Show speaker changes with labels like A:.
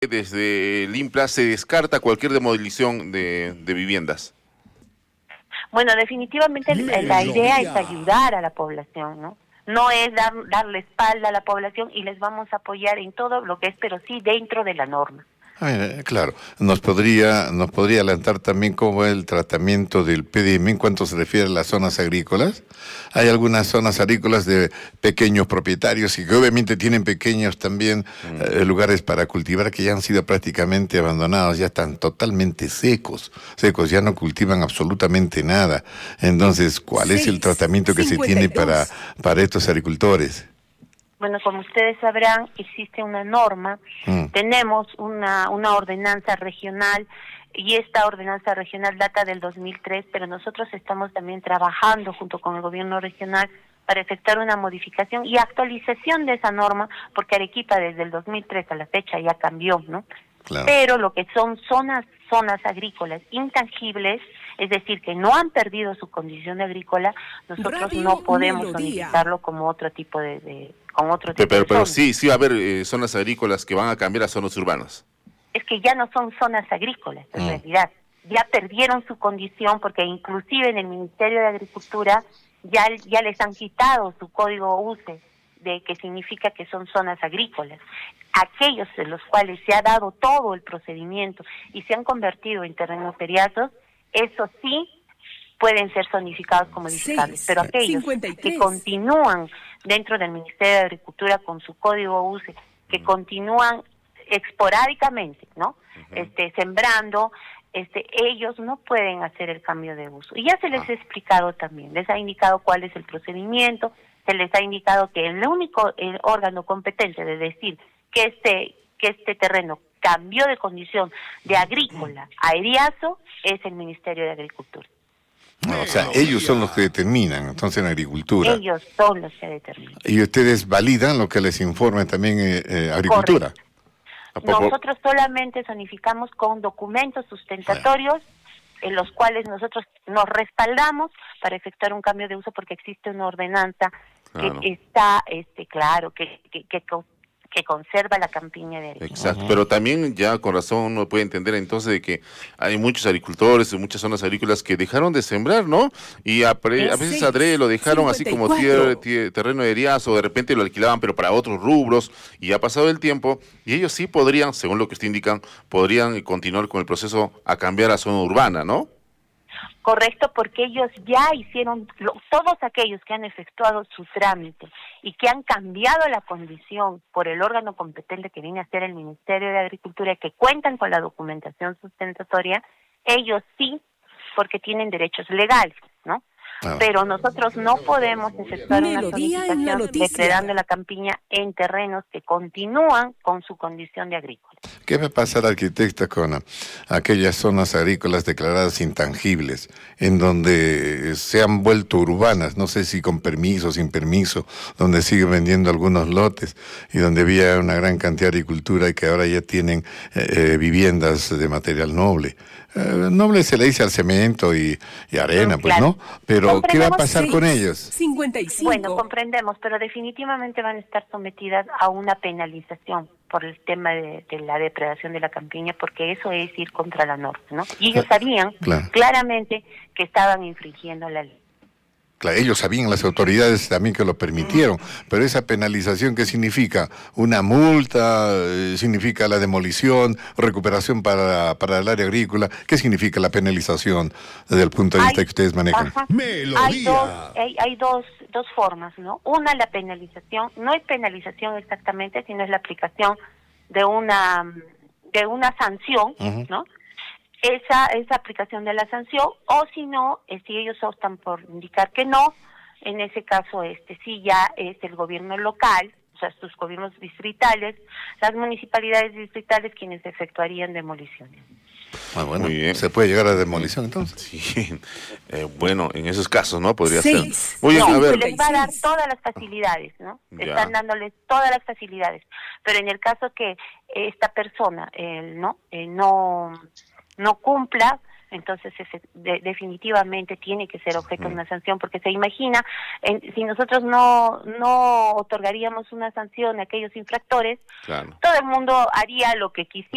A: Desde el INPLA se descarta cualquier demolición de viviendas.
B: Bueno, definitivamente la idea es ayudar a la población, ¿no? No es darle espalda a la población y les vamos a apoyar en todo lo que es, pero sí dentro de la norma.
C: Claro, nos podría adelantar también cómo es el tratamiento del PDM en cuanto se refiere a las zonas agrícolas. Hay algunas zonas agrícolas de pequeños propietarios y que obviamente tienen pequeños también lugares para cultivar que ya han sido prácticamente abandonados, ya están totalmente secos, ya no cultivan absolutamente nada. Entonces, ¿cuál es el tratamiento que se tiene para estos agricultores?
B: Bueno, como ustedes sabrán, existe una norma, tenemos una ordenanza regional, y esta ordenanza regional data del 2003, pero nosotros estamos también trabajando junto con el gobierno regional para efectuar una modificación y actualización de esa norma, porque Arequipa desde el 2003 a la fecha ya cambió, ¿no? Claro. Pero lo que son zonas agrícolas intangibles, es decir, que no han perdido su condición agrícola, nosotros no podemos zonificarlo como otro tipo de
A: pero sí va a haber zonas agrícolas que van a cambiar a zonas urbanas.
B: Es que ya no son zonas agrícolas, en realidad. Ya perdieron su condición porque inclusive en el Ministerio de Agricultura ya les han quitado su código UCE, de que significa que son zonas agrícolas. Aquellos en los cuales se ha dado todo el procedimiento y se han convertido en terrenos feriatos, eso sí pueden ser zonificados como edificables, pero aquellos que continúan dentro del Ministerio de Agricultura con su código UCE, que continúan esporádicamente, ¿no? Sembrando, ellos no pueden hacer el cambio de uso. Y ya se les ha explicado también, les ha indicado cuál es el procedimiento, se les ha indicado que el único órgano competente de decir que este terreno cambió de condición de agrícola a eriazo es el Ministerio de Agricultura.
C: O sea, ellos son los que determinan, entonces en agricultura.
B: Ellos son los que determinan.
C: Y ustedes validan lo que les informe también agricultura.
B: Correcto. Nosotros solamente zonificamos con documentos sustentatorios en los cuales nosotros nos respaldamos para efectuar un cambio de uso porque existe una ordenanza que está, que conserva la campiña de Arequipa.
A: Exacto, pero también ya con razón uno puede entender entonces de que hay muchos agricultores en muchas zonas agrícolas que dejaron de sembrar, ¿no? Y a veces adrede lo dejaron así como terreno de eriazo, de repente lo alquilaban pero para otros rubros, y ha pasado el tiempo, y ellos sí podrían, según lo que usted indican, podrían continuar con el proceso a cambiar a zona urbana, ¿no?
B: Correcto, porque ellos ya hicieron, todos aquellos que han efectuado su trámite y que han cambiado la condición por el órgano competente que viene a ser el Ministerio de Agricultura, que cuentan con la documentación sustentatoria, ellos sí, porque tienen derechos legales, ¿no? Pero nosotros no podemos efectuar una zonificación depredando la campiña en terrenos que continúan con su condición de agrícola.
C: ¿Qué va a pasar, arquitecta, con aquellas zonas agrícolas declaradas intangibles, en donde se han vuelto urbanas, no sé si con permiso o sin permiso, donde siguen vendiendo algunos lotes y donde había una gran cantidad de agricultura y que ahora ya tienen viviendas de material noble? Noble se le dice al cemento y arena, pues, ¿no? Pero ¿qué va a pasar con ellos?
B: 55. Bueno, comprendemos, pero definitivamente van a estar sometidas a una penalización por el tema de la depredación de la campiña, porque eso es ir contra la norma, ¿no? Y ellos sabían claramente que estaban infringiendo la ley.
C: Claro, ellos sabían, las autoridades también que lo permitieron, pero esa penalización, ¿qué significa? ¿Una multa? ¿Significa la demolición? ¿Recuperación para el área agrícola? ¿Qué significa la penalización desde el punto de vista que ustedes manejan?
B: Hay dos formas, ¿no? Una, la penalización, no es penalización exactamente, sino es la aplicación de una sanción, ¿no? Esa aplicación de la sanción, o si no, si ellos optan por indicar que no, en ese caso sí ya es el gobierno local, o sea, sus gobiernos distritales, las municipalidades distritales quienes efectuarían demoliciones.
C: Bueno, muy bien. ¿Se puede llegar a demolición entonces?
A: Sí, bueno, en esos casos, ¿no? Podría ser.
B: Muy bien, a ver. Se les va a dar todas las facilidades, ¿no? Están dándoles todas las facilidades, pero en el caso que esta persona no cumpla, entonces definitivamente tiene que ser objeto de una sanción, porque se imagina, si nosotros no otorgaríamos una sanción a aquellos infractores, todo el mundo haría lo que quisiera.